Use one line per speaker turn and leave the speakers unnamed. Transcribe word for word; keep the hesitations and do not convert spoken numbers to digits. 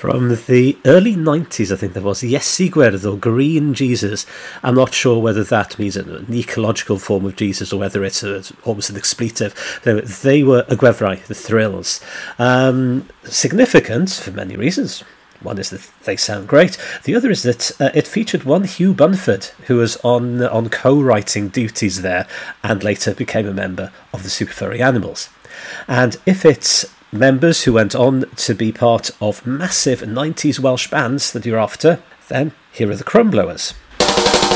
From the early nineties, I think there was Iesu Gwyrdd, or Green Jesus. I'm not sure whether that means an ecological form of Jesus or whether it's a, almost an expletive. They were y Gwefrau, the Thrills. Um, significant for many reasons. One is that they sound great. The other is that uh, it featured one Hugh Bunford, who was on on co-writing duties there and later became a member of the Super Furry Animals. And if it's members who went on to be part of massive nineties Welsh bands that you're after, then here are the Crumbblowers.